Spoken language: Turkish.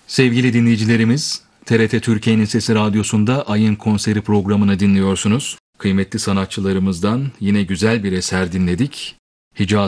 Sevgili dinleyicilerimiz, TRT Türkiye'nin Sesi Radyosu'nda Ayın Konseri programını dinliyorsunuz. Kıymetli sanatçılarımızdan yine güzel bir eser dinledik. Hicaz